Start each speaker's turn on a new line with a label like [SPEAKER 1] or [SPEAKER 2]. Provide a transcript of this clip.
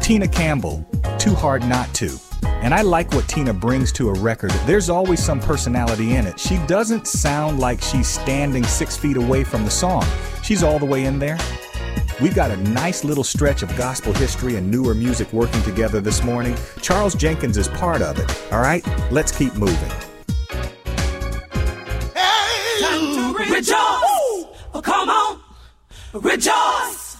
[SPEAKER 1] Tina Campbell, Too Hard Not To. And I like what Tina brings to a record. There's always some personality in it. She doesn't sound like she's standing 6 feet away from the song. She's all the way in there. We've got a nice little stretch of gospel history and newer music working together this morning. Charles Jenkins is part of it. All right, let's keep moving.
[SPEAKER 2] Hey! Time to rejoice! Oh, come on! Rejoice!